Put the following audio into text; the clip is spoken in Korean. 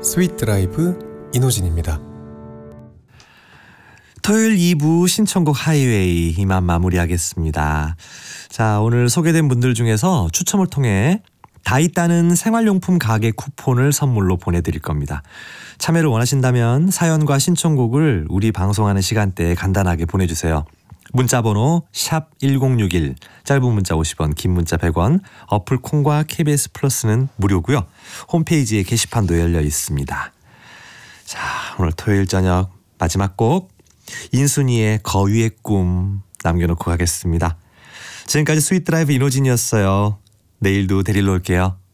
스윗 드라이브 이노진입니다. 토요일 2부 신청곡 하이웨이 이만 마무리하겠습니다. 자, 오늘 소개된 분들 중에서 추첨을 통해 다 있다는 생활용품 가게 쿠폰을 선물로 보내드릴 겁니다. 참여를 원하신다면 사연과 신청곡을 우리 방송하는 시간대에 간단하게 보내주세요. 문자번호 샵 1061, 짧은 문자 50원, 긴 문자 100원, 어플 콩과 KBS 플러스는 무료고요. 홈페이지에 게시판도 열려 있습니다. 자, 오늘 토요일 저녁 마지막 곡 인순이의 거위의 꿈 남겨놓고 가겠습니다. 지금까지 스윗 드라이브 이노진이었어요. 내일도 데리러 올게요.